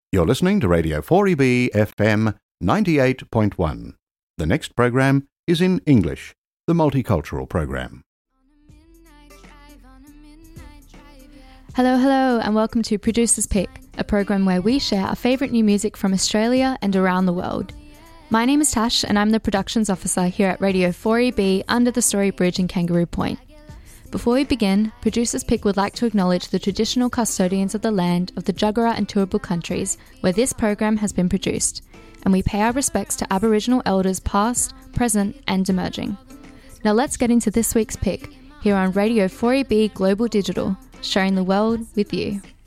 You're listening to Radio 4EB FM 98.1. The next program is in English, the multicultural program. Hello, and welcome to Producer's Pick, a program where we share our favourite new music from Australia and around the world. My name is Tash, and I'm the productions officer here at Radio 4EB under the Story Bridge in Kangaroo Point. Before we begin, Producer's Pick would like to acknowledge the traditional custodians of the land of the Jagera and Turrbal countries where this program has been produced, and we pay our respects to Aboriginal elders past, present and emerging. Now let's get into this week's pick here on Radio 4EB Global Digital, sharing the world with you.